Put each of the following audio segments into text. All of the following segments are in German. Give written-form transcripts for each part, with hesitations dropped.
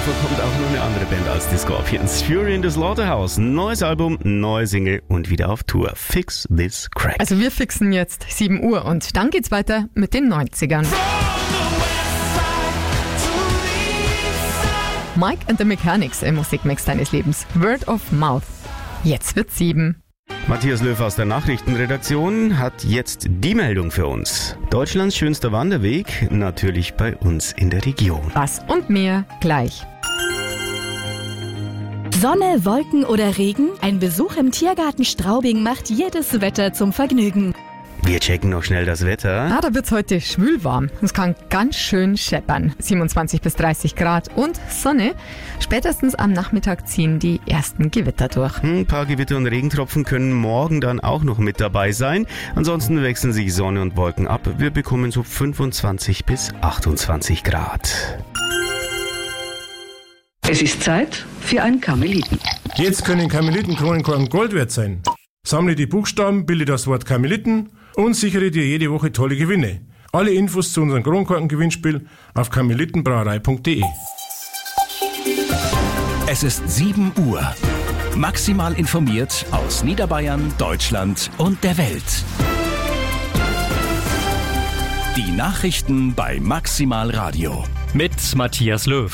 Hannover kommt auch noch eine andere Band als die Scorpions. Fury in the Slaughterhouse. Neues Album, neue Single und wieder auf Tour. Fix this crack. Also wir fixen jetzt 7 Uhr und dann geht's weiter mit den 90ern. Mike and the Mechanics im Musikmix deines Lebens. Word of Mouth. Jetzt wird 7. Matthias Löw aus der Nachrichtenredaktion hat jetzt die Meldung für uns. Deutschlands schönster Wanderweg, natürlich bei uns in der Region. Was und mehr gleich. Sonne, Wolken oder Regen? Ein Besuch im Tiergarten Straubing macht jedes Wetter zum Vergnügen. Wir checken noch schnell das Wetter. Da wird's heute schwülwarm. Es kann ganz schön scheppern. 27 bis 30 Grad und Sonne. Spätestens am Nachmittag ziehen die ersten Gewitter durch. Ein paar Gewitter und Regentropfen können morgen dann auch noch mit dabei sein. Ansonsten wechseln sich Sonne und Wolken ab. Wir bekommen so 25 bis 28 Grad. Es ist Zeit für einen Karmeliten. Jetzt können Karmelitenkronenkorken Gold wert sein. Sammle die Buchstaben, bilde das Wort Karmeliten und sichere dir jede Woche tolle Gewinne. Alle Infos zu unserem Kronkorken-Gewinnspiel auf karmelitenbrauerei.de. Es ist 7 Uhr. Maximal informiert aus Niederbayern, Deutschland und der Welt. Die Nachrichten bei Maximal Radio. Mit Matthias Löw.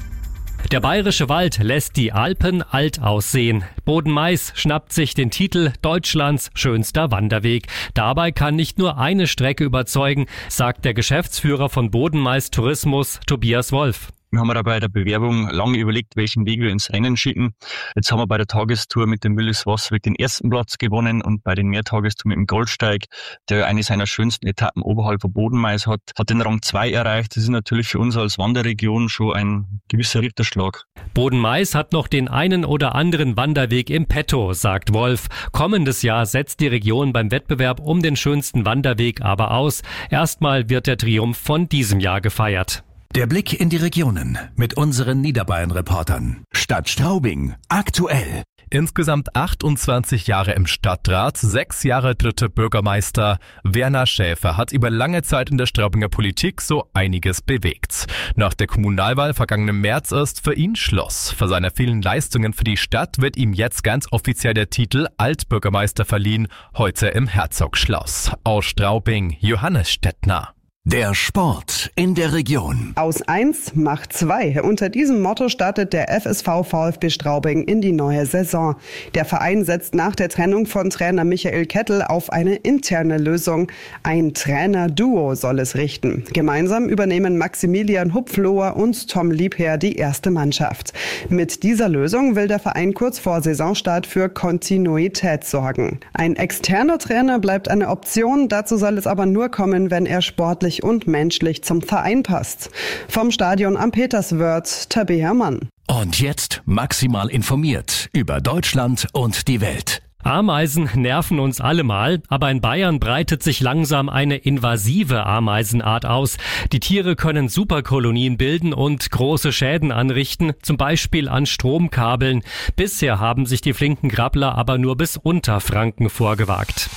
Der bayerische Wald lässt die Alpen alt aussehen. Boden-Mais schnappt sich den Titel Deutschlands schönster Wanderweg. Dabei kann nicht nur eine Strecke überzeugen, sagt der Geschäftsführer von Boden-Mais Tourismus, Tobias Wolf. Wir haben da bei der Bewerbung lange überlegt, welchen Weg wir ins Rennen schicken. Jetzt haben wir bei der Tagestour mit dem Willis Wasserweg den ersten Platz gewonnen und bei den Mehrtagestouren mit dem Goldsteig, der eine seiner schönsten Etappen oberhalb von Boden-Mais hat den Rang 2 erreicht. Das ist natürlich für uns als Wanderregion schon ein gewisser Ritterschlag. Boden-Mais hat noch den einen oder anderen Wanderweg im Petto, sagt Wolf. Kommendes Jahr setzt die Region beim Wettbewerb um den schönsten Wanderweg aber aus. Erstmal wird der Triumph von diesem Jahr gefeiert. Der Blick in die Regionen mit unseren Niederbayern-Reportern. Stadt Straubing, aktuell. Insgesamt 28 Jahre im Stadtrat, 6 Jahre dritte Bürgermeister. Werner Schäfer hat über lange Zeit in der Straubinger Politik so einiges bewegt. Nach der Kommunalwahl vergangenen März ist für ihn Schluss. Für seine vielen Leistungen für die Stadt wird ihm jetzt ganz offiziell der Titel Altbürgermeister verliehen, heute im Herzogschloss. Aus Straubing, Johannes Stettner. Der Sport in der Region. Aus 1 macht 2. Unter diesem Motto startet der FSV VfB Straubing in die neue Saison. Der Verein setzt nach der Trennung von Trainer Michael Kettel auf eine interne Lösung. Ein Trainerduo soll es richten. Gemeinsam übernehmen Maximilian Hupfloher und Tom Liebherr die erste Mannschaft. Mit dieser Lösung will der Verein kurz vor Saisonstart für Kontinuität sorgen. Ein externer Trainer bleibt eine Option, dazu soll es aber nur kommen, wenn er sportlich und menschlich zum Verein passt. Vom Stadion am Peterswörth, Tabea Mann. Und jetzt maximal informiert über Deutschland und die Welt. Ameisen nerven uns alle mal, aber in Bayern breitet sich langsam eine invasive Ameisenart aus. Die Tiere können Superkolonien bilden und große Schäden anrichten, zum Beispiel an Stromkabeln. Bisher haben sich die flinken Grabbler aber nur bis Unterfranken vorgewagt.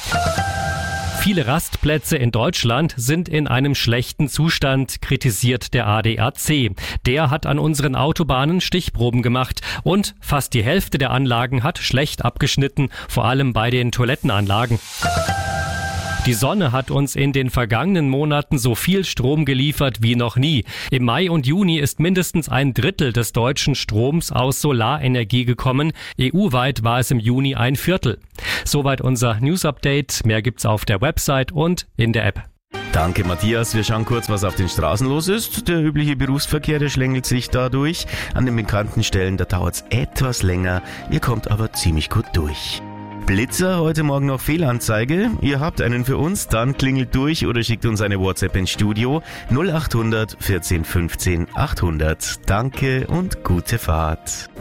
Viele Rastplätze in Deutschland sind in einem schlechten Zustand, kritisiert der ADAC. Der hat an unseren Autobahnen Stichproben gemacht und fast die Hälfte der Anlagen hat schlecht abgeschnitten, vor allem bei den Toilettenanlagen. Die Sonne hat uns in den vergangenen Monaten so viel Strom geliefert wie noch nie. Im Mai und Juni ist mindestens 1/3 des deutschen Stroms aus Solarenergie gekommen. EU-weit war es im Juni 1/4. Soweit unser News-Update. Mehr gibt's auf der Website und in der App. Danke, Matthias. Wir schauen kurz, was auf den Straßen los ist. Der übliche Berufsverkehr, der schlängelt sich dadurch. An den bekannten Stellen, da dauert's etwas länger. Ihr kommt aber ziemlich gut durch. Blitzer, heute Morgen noch Fehlanzeige. Ihr habt einen für uns, dann klingelt durch oder schickt uns eine WhatsApp ins Studio 0800 14 15 800. Danke und gute Fahrt.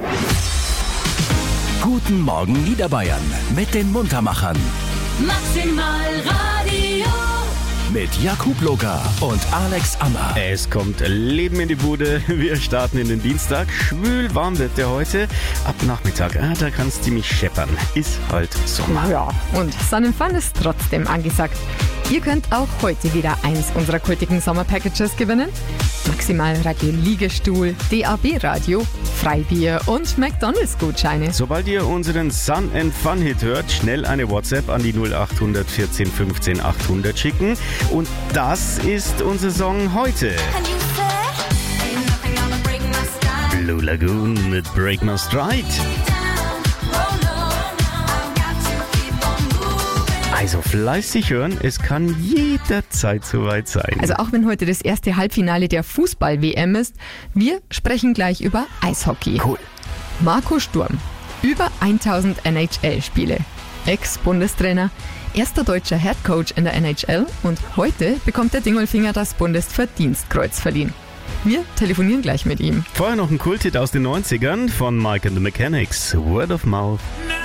Guten Morgen Niederbayern mit den Muntermachern. Maximal Radio. Mit Jakub Locker und Alex Ammer. Es kommt Leben in die Bude. Wir starten in den Dienstag. Schwül warm wird der heute. Ab Nachmittag, da kann es ziemlich scheppern. Ist halt Sommer. Ja, und Sonnenfall ist trotzdem angesagt. Ihr könnt auch heute wieder eins unserer kultigen Sommerpackages gewinnen. Maximal Radio Liegestuhl, DAB Radio, Freibier und McDonalds-Gutscheine. Sobald ihr unseren Sun and Fun Hit hört, schnell eine WhatsApp an die 0800 14 15 800 schicken. Und das ist unser Song heute. Blue Lagoon mit Break My Stride. Also fleißig hören, es kann jederzeit soweit sein. Also auch wenn heute das erste Halbfinale der Fußball-WM ist, wir sprechen gleich über Eishockey. Cool. Marco Sturm, über 1000 NHL-Spiele, Ex-Bundestrainer, erster deutscher Headcoach in der NHL und heute bekommt der Dingolfinger das Bundesverdienstkreuz verliehen. Wir telefonieren gleich mit ihm. Vorher noch ein Kulthit aus den 90ern von Mike and the Mechanics, Word of Mouth.